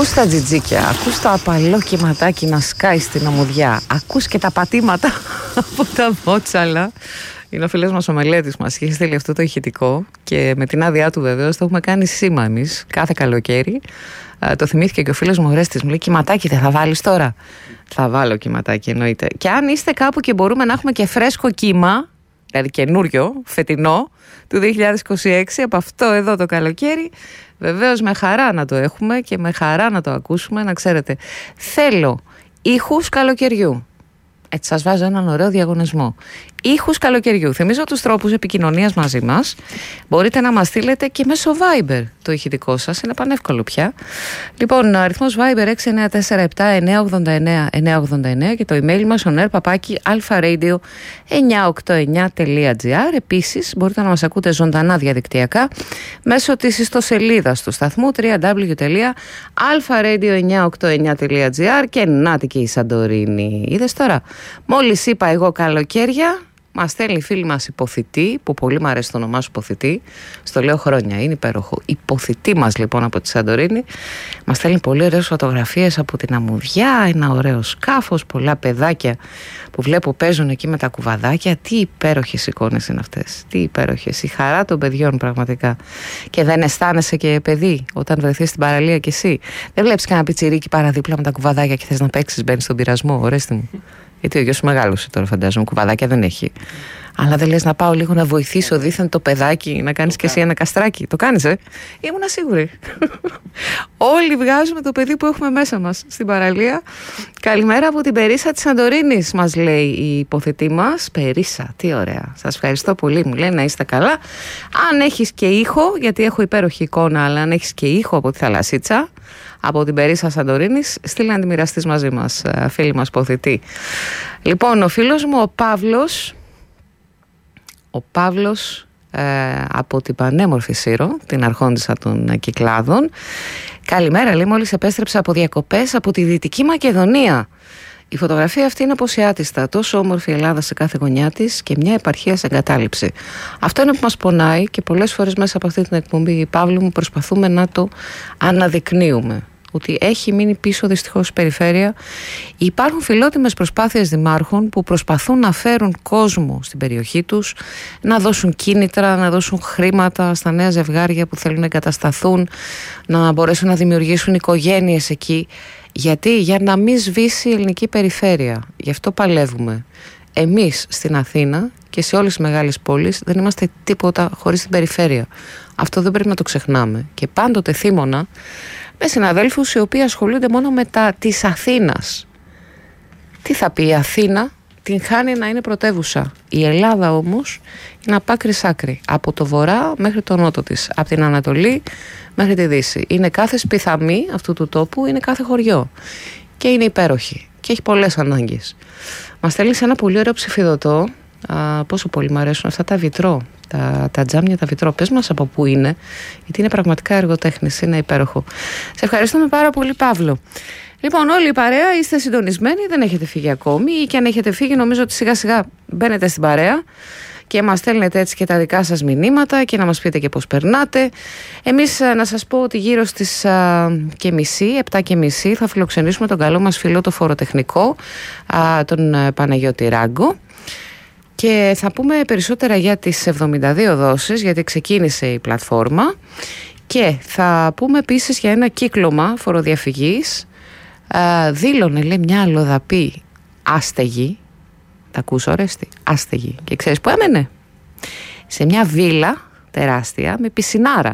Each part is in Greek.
Ακούς τα τζιτζίκια, ακούς το απαλό κυματάκι να σκάει στην αμμουδιά, ακούς και τα πατήματα από τα βότσαλα. Είναι ο φίλος μας ο Μελέτης μας και έχει στείλει αυτό το ηχητικό και με την άδειά του βεβαίως το έχουμε κάνει σήμα εμείς κάθε καλοκαίρι. Το θυμήθηκε και ο φίλος μου ο Ρέστης, μου λέει κυματάκι δεν θα βάλεις τώρα? Θα βάλω κυματάκι εννοείται. Και αν είστε κάπου και μπορούμε να έχουμε και φρέσκο κύμα, δηλαδή καινούριο, φετινό, του 2026, από αυτό εδώ το καλοκαίρι, βεβαίως με χαρά να το έχουμε και με χαρά να το ακούσουμε. Να ξέρετε, θέλω ήχους καλοκαιριού. Έτσι σας βάζω έναν ωραίο διαγωνισμό. Ήχους καλοκαιριού. Θυμίζω τους τρόπους επικοινωνίας μαζί μας. Μπορείτε να μας στείλετε και μέσω Viber το ηχητικό σας. Είναι πανεύκολο πια. Λοιπόν, αριθμός Viber 6947-989-989 και το email μας oner@alfaradio989.gr. Επίσης, μπορείτε να μας ακούτε ζωντανά διαδικτυακά μέσω της ιστοσελίδας του σταθμού www.alfaradio989.gr και νάτι και η Σαντορίνη. Είδες τώρα, μόλις είπα εγώ καλοκαίρια, μας στέλνει η φίλη μας Υποθητή, που πολύ μου αρέσει το όνομά σου Υποθητή, στο λέω χρόνια, είναι υπέροχο. Υποθητή μας λοιπόν από τη Σαντορίνη, μας στέλνει πολύ ωραίες φωτογραφίες από την αμμουδιά, ένα ωραίο σκάφος, πολλά παιδάκια που βλέπω παίζουν εκεί με τα κουβαδάκια. Τι υπέροχες εικόνες είναι αυτές, τι υπέροχες, η χαρά των παιδιών πραγματικά. Και δεν αισθάνεσαι και παιδί όταν βρεθείς στην παραλία κι εσύ? Δεν βλέπεις κανένα πιτσιρίκι παραδίπλα με τα κουβαδάκια και θες να παίξεις, μπαίνεις στον πειρασμό, ορέστη μου? Γιατί ο γιος σου μεγάλωσε τώρα, φαντάζομαι, κουβαδάκια δεν έχει. Αλλά δεν λες να πάω λίγο να βοηθήσω δήθεν το παιδάκι, να κάνεις και εσύ ένα καστράκι? Το κάνεις, Ήμουνα σίγουρη. Όλοι βγάζουμε το παιδί που έχουμε μέσα μας στην παραλία. Καλημέρα από την Περίσσα της Σαντορίνης, μας λέει η υποθετή μας. Περίσσα, τι ωραία. Σας ευχαριστώ πολύ, μου λέει, να είστε καλά. Αν έχεις και ήχο, γιατί έχω υπέροχη εικόνα, αλλά αν έχεις και ήχο από τη θαλασσίτσα, από την Περίσσα Σαντορίνης, στείλε να τη μοιραστείς μαζί μας, φίλοι μας υποθετή. Λοιπόν, ο φίλος μου ο Παύλος από την πανέμορφη Σύρο, την αρχόντισσα των Κυκλάδων. Καλημέρα, λέει, μόλις επέστρεψα από διακοπές από τη Δυτική Μακεδονία. Η φωτογραφία αυτή είναι αποσιάτιστα. Τόσο όμορφη η Ελλάδα σε κάθε γωνιά της και μια επαρχία σε εγκατάλειψη. Αυτό είναι που μας πονάει και πολλές φορές μέσα από αυτή την εκπομπή, Παύλου μου, προσπαθούμε να το αναδεικνύουμε. Ότι έχει μείνει πίσω δυστυχώς η περιφέρεια. Υπάρχουν φιλότιμες προσπάθειες δημάρχων που προσπαθούν να φέρουν κόσμο στην περιοχή τους, να δώσουν κίνητρα, να δώσουν χρήματα στα νέα ζευγάρια που θέλουν να εγκατασταθούν, να μπορέσουν να δημιουργήσουν οικογένειες εκεί. Γιατί? Για να μην σβήσει η ελληνική περιφέρεια. Γι' αυτό παλεύουμε. Εμείς στην Αθήνα και σε όλες τις μεγάλες πόλεις δεν είμαστε τίποτα χωρίς την περιφέρεια. Αυτό δεν πρέπει να το ξεχνάμε. Και πάντοτε θύμωνα με συναδέλφους οι οποίοι ασχολούνται μόνο με τα της Αθήνας. Τι θα πει η Αθήνα? Την χάνει να είναι πρωτεύουσα. Η Ελλάδα όμως είναι από άκρη σ' άκρη. Από το βορρά μέχρι το νότο της. Από την Ανατολή μέχρι τη Δύση. Είναι κάθε σπιθαμή αυτού του τόπου, είναι κάθε χωριό. Και είναι υπέροχη. Και έχει πολλές ανάγκες. Μας στέλνει σε ένα πολύ ωραίο ψηφιδωτό. Πόσο πολύ μου αρέσουν αυτά τα βιτρό. Τα τζάμια, τα βιτρό. Πες μας από πού είναι, γιατί είναι πραγματικά εργοτέχνης, είναι υπέροχο. Σε ευχαριστούμε πάρα πολύ, Παύλο. Λοιπόν, όλη η παρέα είστε συντονισμένοι, δεν έχετε φύγει ακόμη, ή και αν έχετε φύγει, νομίζω ότι σιγά σιγά μπαίνετε στην παρέα και μας στέλνετε έτσι και τα δικά σας μηνύματα και να μας πείτε και πώς περνάτε. Εμείς να σας πω ότι γύρω στις 7:30 θα φιλοξενήσουμε τον καλό μας φίλο, το φοροτεχνικό, τον Παναγιώτη Ράγκο. Και θα πούμε περισσότερα για τις 72 δόσεις, γιατί ξεκίνησε η πλατφόρμα. Και θα πούμε επίσης για ένα κύκλωμα φοροδιαφυγής. Δήλωνε, λέει, μια αλλοδαπή άστεγη. Τα ακούς, Ορέστη? Άστεγη. Και ξέρεις που έμενε? Σε μια βίλα τεράστια με πισινάρα.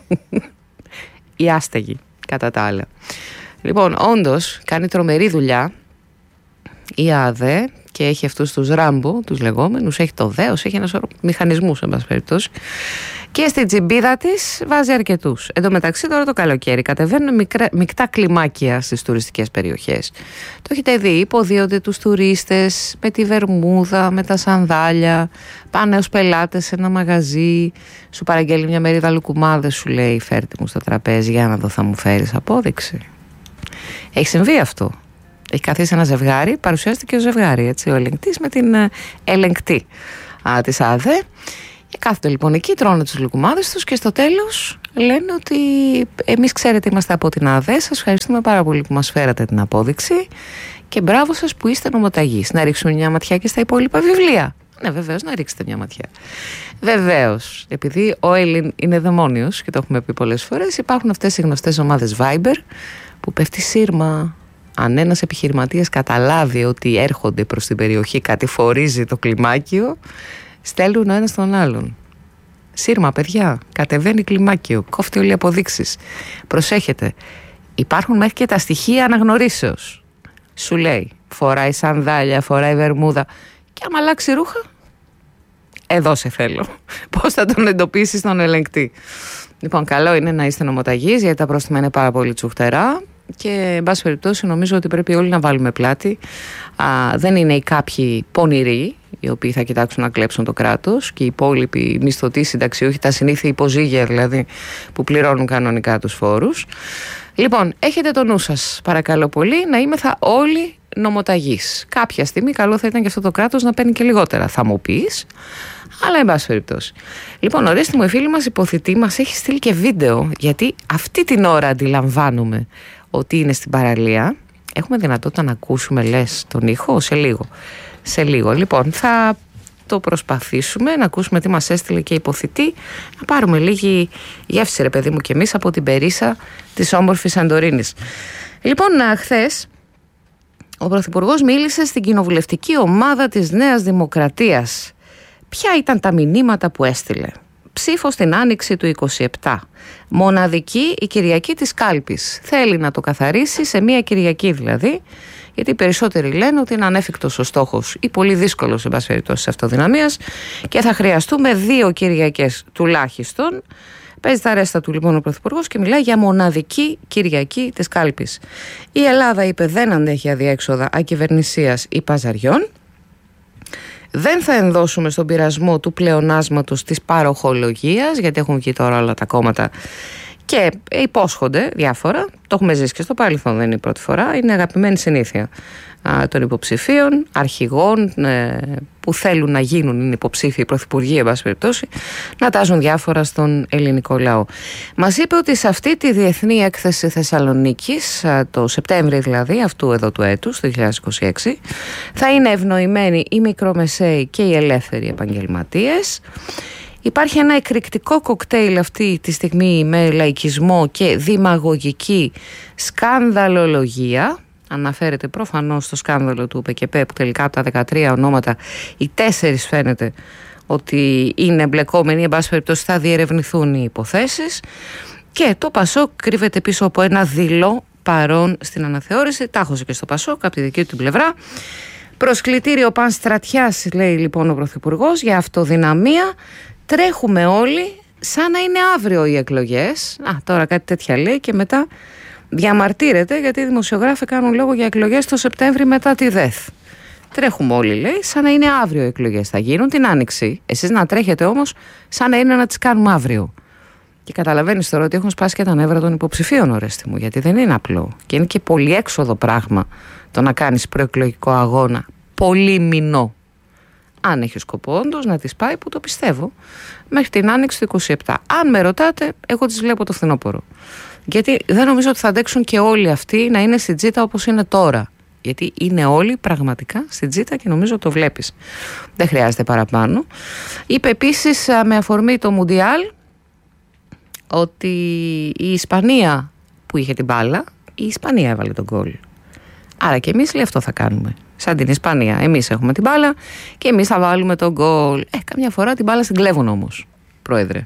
Η άστεγη, κατά τα άλλα. Λοιπόν, όντως κάνει τρομερή δουλειά η ΑΔΕ και έχει αυτούς τους Ράμπο, τους λεγόμενους, έχει το δέος, έχει ένα σώρο μηχανισμούς, εν πάση περιπτώσει. Και στην τσιμπίδα της βάζει αρκετούς. Εν τω μεταξύ, τώρα το καλοκαίρι κατεβαίνουν μεικτά κλιμάκια στις τουριστικές περιοχές. Το έχετε δει, υποδίονται τους τουρίστες με τη βερμούδα, με τα σανδάλια, πάνε ως πελάτες σε ένα μαγαζί, σου παραγγέλνει μια μερίδα λουκουμάδες, σου λέει φέρτε μου στο τραπέζι για να δω, θα μου φέρεις απόδειξη? Έχει συμβεί αυτό? Έχει καθίσει ένα ζευγάρι, παρουσιάστηκε ως ζευγάρι, έτσι, ο ελεγκτής με την ελεγκτή της ΑΔΕ. Και κάθονται λοιπόν εκεί, τρώνε τους λουκουμάδες τους και στο τέλος λένε ότι εμείς ξέρετε είμαστε από την ΑΔΕ, σας ευχαριστούμε πάρα πολύ που μας φέρατε την απόδειξη και μπράβο σας που είστε νομοταγείς. Να ρίξουμε μια ματιά και στα υπόλοιπα βιβλία. Ναι, βεβαίως, να ρίξετε μια ματιά. Βεβαίως, επειδή ο Έλλην είναι δαιμόνιος και το έχουμε πει πολλές φορές, υπάρχουν αυτές οι γνωστές ομάδες Viber που πέφτει σύρμα. Αν ένας επιχειρηματίας καταλάβει ότι έρχονται προς την περιοχή, κατηφορίζει το κλιμάκιο, στέλνουν ο ένας τον άλλον. Σύρμα, παιδιά, κατεβαίνει κλιμάκιο, κόφτει όλοι οι αποδείξεις. Προσέχετε, υπάρχουν μέχρι και τα στοιχεία αναγνωρίσεως. Σου λέει, φοράει σανδάλια, φοράει βερμούδα και άμα αλλάξει ρούχα, εδώ σε θέλω. Πώς θα τον εντοπίσεις τον ελεγκτή? Λοιπόν, καλό είναι να είστε νομοταγείς, γιατί τα πρόστιμα είναι πάρα πολύ τσουχτερά και εν πάση περιπτώσει νομίζω ότι πρέπει όλοι να βάλουμε πλάτη. Δεν είναι οι κάποιοι πονηροί οι οποίοι θα κοιτάξουν να κλέψουν το κράτος και οι υπόλοιποι μισθωτοί συνταξιούχοι, τα συνήθεια υποζύγια δηλαδή που πληρώνουν κανονικά τους φόρους. Λοιπόν, έχετε το νου σας παρακαλώ πολύ να είμεθα όλοι νομοταγείς. Κάποια στιγμή καλό θα ήταν και αυτό το κράτος να παίρνει και λιγότερα, θα μου πεις, αλλά εν πάση περιπτώσει. Λοιπόν, ορίστε μου, η φίλη μας υποθητή μας έχει στείλει και βίντεο, γιατί αυτή την ώρα αντιλαμβάνουμε ότι είναι στην παραλία. Έχουμε δυνατότητα να ακούσουμε, λες, τον ήχο? Σε λίγο. Λοιπόν, θα το προσπαθήσουμε να ακούσουμε τι μας έστειλε και η υποθητή, να πάρουμε λίγη γεύση, ρε παιδί μου, και εμείς από την Περίσσα της όμορφης Σαντορίνης. Λοιπόν, χθες ο Πρωθυπουργός μίλησε στην κοινοβουλευτική ομάδα της Νέας Δημοκρατίας. Ποια ήταν τα μηνύματα που έστειλε? Ψήφο στην άνοιξη του 27. Μοναδική η Κυριακή της κάλπης. Θέλει να το καθαρίσει σε μία Κυριακή δηλαδή, γιατί οι περισσότεροι λένε ότι είναι ανέφικτος ο στόχος ή πολύ δύσκολος εν πάση περιπτώσει αυτοδυναμίας και θα χρειαστούμε 2 Κυριακές τουλάχιστον. Παίζει τα ρέστα του λοιπόν ο Πρωθυπουργός και μιλάει για μοναδική Κυριακή της κάλπης. Η Ελλάδα, είπε, δεν αντέχει αδιέξοδα ακυβερνησίας ή παζαριών. Δεν θα ενδώσουμε στον πειρασμό του πλεονάσματος της παροχολογίας, γιατί έχουν βγει τώρα όλα τα κόμματα και υπόσχονται διάφορα. Το έχουμε ζήσει και στο παρελθόν, δεν είναι η πρώτη φορά. Είναι αγαπημένη συνήθεια των υποψηφίων, αρχηγών που θέλουν να γίνουν, είναι υποψήφιοι πρωθυπουργοί, εν πάση περιπτώσει, να τάζουν διάφορα στον ελληνικό λαό. Μας είπε ότι σε αυτή τη διεθνή έκθεση Θεσσαλονίκης, το Σεπτέμβριο δηλαδή, αυτού εδώ του έτους, το 2026, θα είναι ευνοημένοι οι μικρομεσαίοι και οι ελεύθεροι επαγγελματίες. Υπάρχει ένα εκρηκτικό κοκτέιλ αυτή τη στιγμή με λαϊκισμό και δημαγωγική σκανδαλολογία. Αναφέρεται προφανώς στο σκάνδαλο του ΠΚΠ που τελικά από τα 13 ονόματα οι 4 φαίνεται ότι είναι εμπλεκόμενοι, εν πάση περιπτώσει θα διερευνηθούν οι υποθέσεις, και το ΠΑΣΟΚ κρύβεται πίσω από ένα δειλό παρόν στην αναθεώρηση. Τάχωσε και στο ΠΑΣΟΚ από τη δική του την πλευρά. Προσκλητήριο Πανστρατιάς, λέει λοιπόν ο Πρωθυπουργός, για αυτοδυναμία. Τρέχουμε όλοι σαν να είναι αύριο οι εκλογές. Τώρα κάτι τέτοια λέει και μετά διαμαρτύρεται γιατί οι δημοσιογράφοι κάνουν λόγο για εκλογές το Σεπτέμβρη μετά τη ΔΕΘ. Τρέχουμε όλοι, λέει, σαν να είναι αύριο οι εκλογές. Θα γίνουν την Άνοιξη. Εσείς να τρέχετε όμως σαν να είναι να τις κάνουμε αύριο. Και καταλαβαίνεις τώρα ότι έχουν σπάσει και τα νεύρα των υποψηφίων, ορέστη μου, γιατί δεν είναι απλό. Και είναι και πολύ έξοδο πράγμα το να κάνεις προεκλογικό αγώνα πολύ μηνό. Αν έχει σκοπό όντως να τις πάει, που το πιστεύω, μέχρι την Άνοιξη του 27. Αν με ρωτάτε, εγώ τις βλέπω το φθινόπωρο. Γιατί δεν νομίζω ότι θα αντέξουν και όλοι αυτοί να είναι στην τζίτα όπως είναι τώρα. Γιατί είναι όλοι πραγματικά στην τζίτα και νομίζω το βλέπεις. Δεν χρειάζεται παραπάνω. Είπε επίσης με αφορμή το Μουντιάλ ότι η Ισπανία που είχε την μπάλα, η Ισπανία έβαλε τον γκολ. Άρα και εμείς, λέει, αυτό θα κάνουμε. Σαν την Ισπανία. Εμείς έχουμε την μπάλα και εμείς θα βάλουμε τον γκολ. Καμιά φορά την μπάλα στην κλέβουν όμως, πρόεδρε.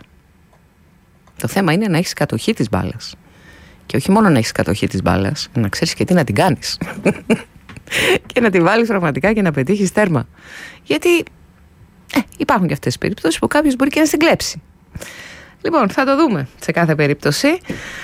Το θέμα είναι να έχεις κατοχή της μπάλας. Και όχι μόνο να έχεις κατοχή της μπάλας, να ξέρεις και τι να την κάνεις. Και να τη βάλεις πραγματικά και να πετύχεις τέρμα. Γιατί υπάρχουν και αυτές τις περιπτώσεις που κάποιος μπορεί και να στην κλέψει. Λοιπόν, θα το δούμε σε κάθε περίπτωση.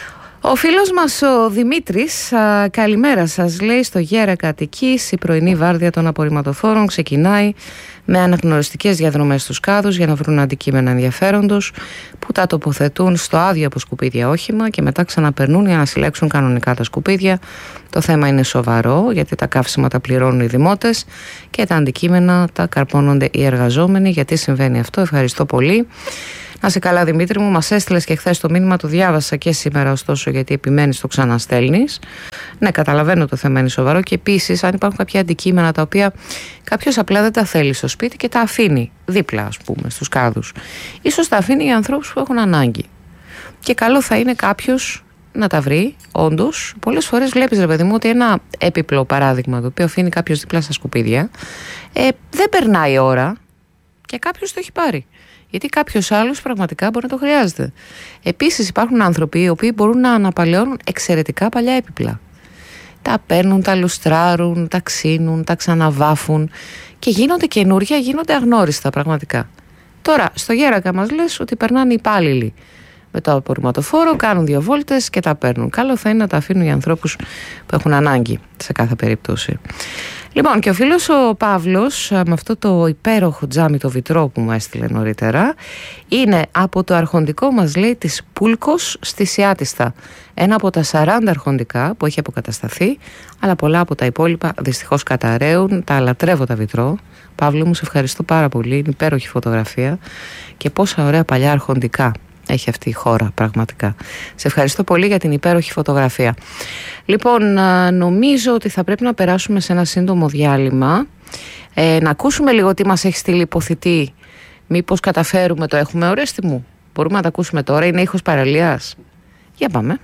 Ο φίλος μας ο Δημήτρης, καλημέρα σας, λέει, στο Γέρακα Αττικής η πρωινή βάρδια των απορριμματοφόρων ξεκινάει με αναγνωριστικές διαδρομές στους κάδους για να βρουν αντικείμενα ενδιαφέροντος που τα τοποθετούν στο άδειο από σκουπίδια όχημα και μετά ξαναπερνούν για να συλλέξουν κανονικά τα σκουπίδια. Το θέμα είναι σοβαρό, γιατί τα καύσιμα τα πληρώνουν οι δημότες και τα αντικείμενα τα καρπώνονται οι εργαζόμενοι. Γιατί συμβαίνει αυτό? Ευχαριστώ πολύ. Να σε καλά, Δημήτρη μου, μας έστειλες και χθες το μήνυμα, το διάβασα και σήμερα, ωστόσο, γιατί επιμένεις, το ξαναστέλνεις. Ναι, καταλαβαίνω, το θέμα είναι σοβαρό και επίσης, αν υπάρχουν κάποια αντικείμενα τα οποία κάποιος απλά δεν τα θέλει στο σπίτι και τα αφήνει δίπλα, ας πούμε, στους κάδους, ίσως τα αφήνει για ανθρώπους που έχουν ανάγκη. Και καλό θα είναι κάποιος να τα βρει, όντως. Πολλές φορές βλέπεις, ρε παιδί μου, ότι ένα έπιπλο παράδειγμα, το οποίο αφήνει κάποιος δίπλα στα σκουπίδια, δεν περνάει η ώρα και κάποιος το έχει πάρει. Γιατί κάποιος άλλος πραγματικά μπορεί να το χρειάζεται. Επίσης, υπάρχουν άνθρωποι οι οποίοι μπορούν να αναπαλαιώνουν εξαιρετικά παλιά έπιπλα. Τα παίρνουν, τα λουστράρουν, τα ξύνουν, τα ξαναβάφουν και γίνονται καινούρια, γίνονται αγνώριστα πραγματικά. Τώρα, στο Γέρακα μας λες ότι περνάνε οι υπάλληλοι με το απορριμματοφόρο, κάνουν 2 βόλτες και τα παίρνουν. Καλό θα είναι να τα αφήνουν για ανθρώπους που έχουν ανάγκη σε κάθε περίπτωση. Λοιπόν, και ο φίλος ο Παύλος, με αυτό το υπέροχο τζάμι, το βιτρό που μου έστειλε νωρίτερα, είναι από το αρχοντικό μας, λέει, της Πούλκος στη Σιάτιστα. Ένα από τα 40 αρχοντικά που έχει αποκατασταθεί, αλλά πολλά από τα υπόλοιπα δυστυχώς καταραίουν. Τα λατρεύω τα βιτρό. Παύλο μου, σε ευχαριστώ πάρα πολύ. Είναι υπέροχη φωτογραφία και πόσα ωραία παλιά αρχοντικά έχει αυτή η χώρα, πραγματικά. Σε ευχαριστώ πολύ για την υπέροχη φωτογραφία. Λοιπόν, νομίζω ότι θα πρέπει να περάσουμε σε ένα σύντομο διάλειμμα, να ακούσουμε λίγο τι μας έχει στείλει υποθητή. Μήπως καταφέρουμε, το έχουμε, Ορέστη μου? Μπορούμε να τα ακούσουμε τώρα, είναι ήχος παραλίας. Για πάμε.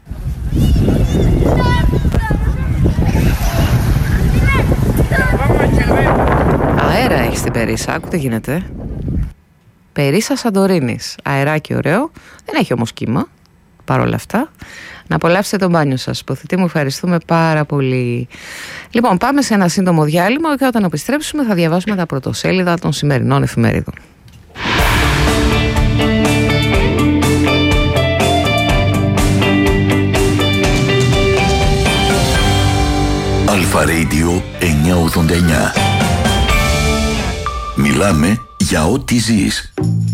Αέρα έχει στην Περίσσα, άκου τι γίνεται. Περίσσα Σαντορίνης, αεράκι ωραίο, δεν έχει όμως κύμα, παρόλα αυτά. Να απολαύσετε το μπάνιο σας, υποθητή μου, ευχαριστούμε πάρα πολύ. Λοιπόν, πάμε σε ένα σύντομο διάλειμμα και όταν επιστρέψουμε θα διαβάσουμε τα πρωτοσέλιδα των σημερινών εφημερίδων. Αλφα Radio 989. Μιλάμε για ό,τι ζεις.